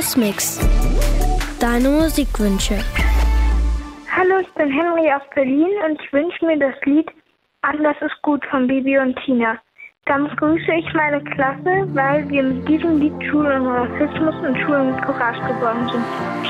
Hausmix. Deine Musikwünsche. Hallo, ich bin Henry aus Berlin und ich wünsche mir das Lied Anders ist gut von Bibi und Tina. Damit grüße ich meine Klasse, weil wir mit diesem Lied Schule und Rassismus und Schule mit Courage geworden sind.